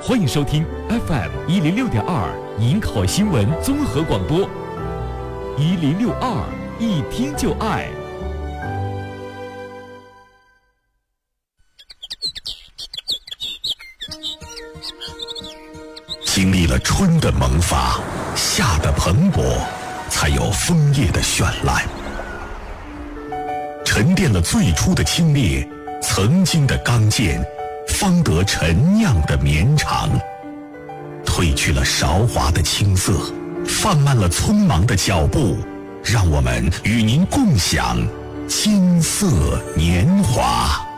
欢迎收听 FM106.2营口新闻综合广播，1062一听就爱。 经历了春的萌发，夏的蓬勃，才有枫叶的绚烂。沉淀了最初的清冽，曾经的刚健，方得陈酿的绵长。褪去了韶华的青涩，放慢了匆忙的脚步，让我们与您共享金色年华。